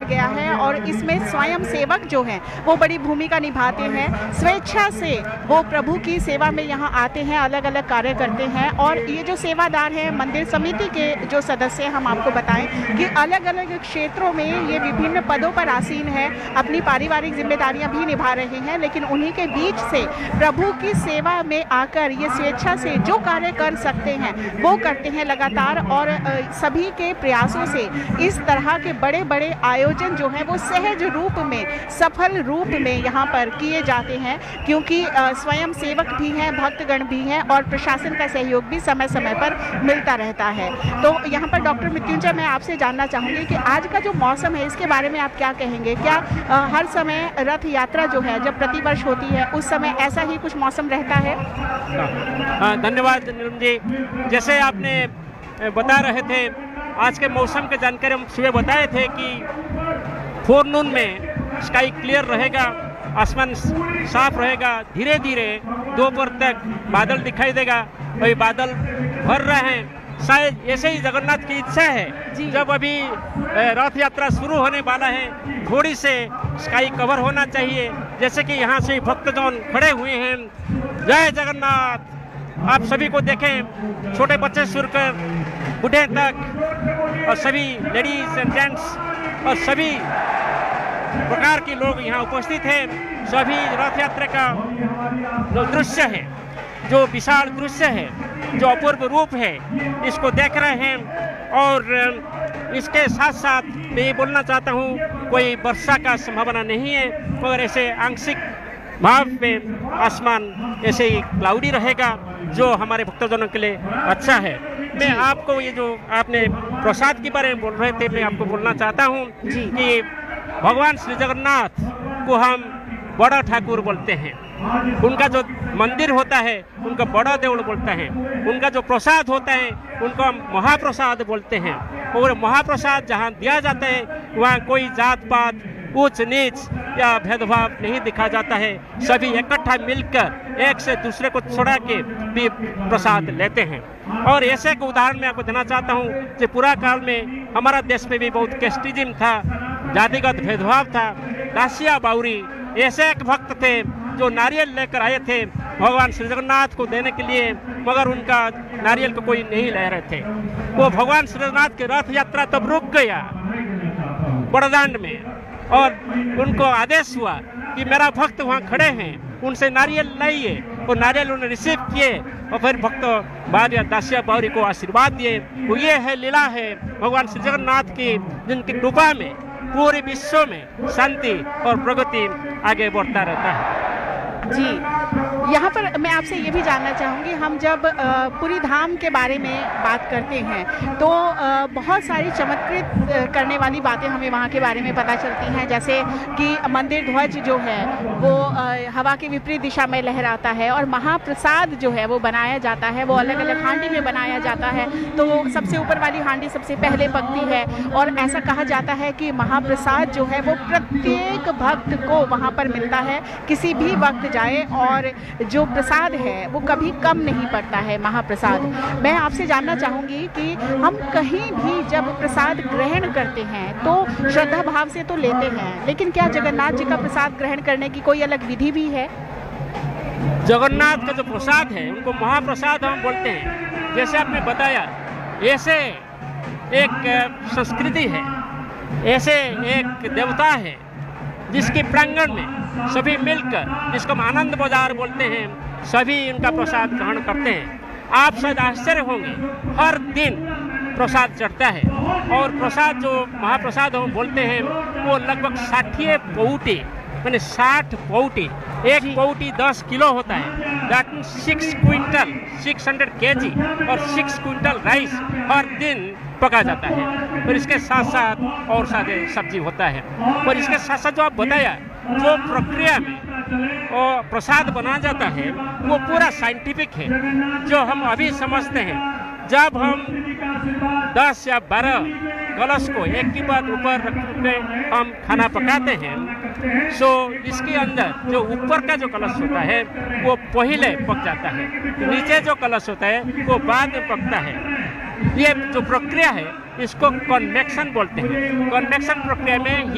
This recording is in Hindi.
गया है और इसमें स्वयं सेवक जो हैं वो बड़ी भूमिका निभाते हैं। स्वेच्छा से वो प्रभु की सेवा में यहाँ आते हैं, अलग अलग कार्य करते हैं। और ये जो सेवादार हैं, मंदिर समिति के जो सदस्य, हम आपको बताएं कि अलग अलग क्षेत्रों में ये विभिन्न पदों पर आसीन है, अपनी पारिवारिक जिम्मेदारियां भी निभा रहे हैं, लेकिन उन्हीं के बीच से प्रभु की सेवा में आकर ये स्वेच्छा से जो कार्य कर सकते हैं वो करते हैं लगातार। और सभी के प्रयासों से इस तरह के बड़े बड़े आयोजन जो हैं वो सहज रूप में, सफल रूप में यहाँ पर किए जाते हैं, क्योंकि स्वयं सेवक भी हैं, भक्तगण भी हैं और प्रशासन का सहयोग भी समय समय पर मिलता रहता है। तो यहाँ पर डॉक्टर मृत्युंजय, मैं आपसे जानना चाहूँगी कि आज का जो मौसम है इसके बारे में आप क्या कहेंगे? क्या हर समय रथ यात्रा जो है जब प्रतिवर्ष होती है उस समय ऐसा ही कुछ मौसम रहता है? धन्यवाद नीलम जी। जैसे आपने बता रहे थे, आज के मौसम के जानकारी हम सुबह बताए थे कि फोरनून में स्काई क्लियर रहेगा, आसमान साफ रहेगा, धीरे धीरे दोपहर तक बादल दिखाई देगा। वही बादल भर रहे हैं, शायद ऐसे ही जगन्नाथ की इच्छा है। जब अभी रथ यात्रा शुरू होने वाला है, थोड़ी से स्काई कवर होना चाहिए, जैसे कि यहाँ से भक्तजन खड़े हुए हैं। जय जगन्नाथ। आप सभी को देखें, छोटे बच्चे से कर बूढ़े तक और सभी लेडीज एंड जेंट्स और सभी प्रकार के लोग यहाँ उपस्थित हैं। सभी रथ यात्रा का जो दृश्य है, जो विशाल दृश्य है, जो अपूर्व रूप है, इसको देख रहे हैं। और इसके साथ साथ मैं ये बोलना चाहता हूँ, कोई वर्षा का संभावना नहीं है, मगर ऐसे आंशिक भाव में आसमान ऐसे ही क्लाउडी रहेगा, जो हमारे भक्तजनों के लिए अच्छा है। मैं आपको ये जो आपने प्रसाद के बारे में बोल रहे थे, मैं आपको बोलना चाहता हूँ कि भगवान श्री जगन्नाथ को हम बड़ा ठाकुर बोलते हैं। उनका जो मंदिर होता है उनका बड़ा देवल बोलते हैं। उनका जो प्रसाद होता है उनको हम महाप्रसाद बोलते हैं। और महाप्रसाद जहाँ दिया जाता है वहाँ कोई जात पात, ऊंच नीच या भेदभाव नहीं दिखा जाता है। सभी इकट्ठा मिलकर एक से दूसरे को छोड़ा के भी प्रसाद लेते हैं। और ऐसे एक उदाहरण मैं आपको देना चाहता हूँ कि पूरा काल में हमारा देश में भी बहुत कैस्टिज्म था, जातिगत भेदभाव था। दासिया बाउरी ऐसे एक भक्त थे जो नारियल लेकर आए थे भगवान श्री जगन्नाथ को देने के लिए, मगर उनका नारियल को कोई नहीं ले रहे थे। वो भगवान श्री जगन्नाथ की रथ यात्रा तब रुक गया बड़दांड में, और उनको आदेश हुआ कि मेरा भक्त वहाँ खड़े हैं, उनसे नारियल लाइए। और नारियल उन्होंने रिसीव किए और फिर भक्त बारिया दासिया बावरी को आशीर्वाद दिए। वो ये है लीला है भगवान श्री जगन्नाथ की, जिनकी कृपा में पूरे विश्व में शांति और प्रगति आगे बढ़ता रहता है। जी, यहाँ पर मैं आपसे ये भी जानना चाहूँगी, हम जब पुरी धाम के बारे में बात करते हैं तो बहुत सारी चमत्कृत करने वाली बातें हमें वहाँ के बारे में पता चलती हैं, जैसे कि मंदिर ध्वज जो है वो हवा के विपरीत दिशा में लहराता है, और महाप्रसाद जो है वो बनाया जाता है, वो अलग अलग हांडी में बनाया जाता है। तो सबसे ऊपर वाली हांडी सबसे पहले पकती है, और ऐसा कहा जाता है कि महाप्रसाद जो है वो प्रत्येक भक्त को वहाँ पर मिलता है, किसी भी वक्त जाए, और जो प्रसाद है वो कभी कम नहीं पड़ता है महाप्रसाद। मैं आपसे जानना चाहूँगी कि हम कहीं भी जब प्रसाद ग्रहण करते हैं तो श्रद्धा भाव से तो लेते हैं, लेकिन क्या जगन्नाथ जी का प्रसाद ग्रहण करने की कोई अलग विधि भी है? जगन्नाथ का जो प्रसाद है उनको महाप्रसाद हम बोलते हैं। जैसे आपने बताया, ऐसे एक संस्कृति है, ऐसे एक देवता है जिसके प्रांगण में सभी मिलकर, जिसको हम आनंद बाजार बोलते हैं, सभी इनका प्रसाद ग्रहण करते हैं। आप शायद आश्चर्य होंगे, हर दिन प्रसाद चढ़ता है, और प्रसाद जो महाप्रसाद हम बोलते हैं वो लगभग 60 पौटी, मैंने 60 पौटी, एक पौटी 10 किलो होता है। दैट मीन्स 6 क्विंटल 600 kg और 6 क्विंटल राइस हर दिन पका जाता है। और इसके साथ साथ और सारे सब्जी होता है। और इसके साथ साथ जो आप बताया, जो प्रक्रिया में और प्रसाद बना जाता है वो पूरा साइंटिफिक है, जो हम अभी समझते हैं। जब हम 10 या 12 कलश को एक के बाद ऊपर रख के हम खाना पकाते हैं, सो इसके अंदर जो ऊपर का जो कलश होता है वो पहले पक जाता है, नीचे जो कलश होता है वो बाद में पकता है। ये जो प्रक्रिया है इसको कन्वेक्शन बोलते हैं। कन्वेक्शन प्रक्रिया में